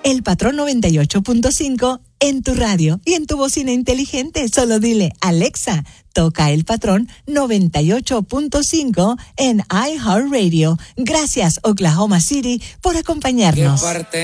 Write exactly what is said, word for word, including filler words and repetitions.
El Patrón noventa y ocho punto cinco en tu radio y en tu bocina inteligente. Solo dile, Alexa, toca El Patrón noventa y ocho punto cinco en iHeartRadio. Gracias, Oklahoma City, por acompañarnos.